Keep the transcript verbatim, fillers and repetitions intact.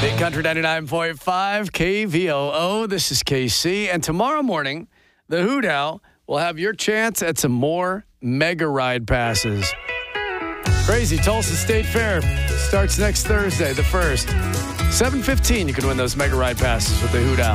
Big Country ninety-nine point five K V O O. This is K C. And tomorrow morning, the Hoot Owl will have your chance at some more Mega Ride passes. Crazy Tulsa State Fair starts next Thursday, the first. seven fifteen, you can win those Mega Ride passes with the Hoot Owl.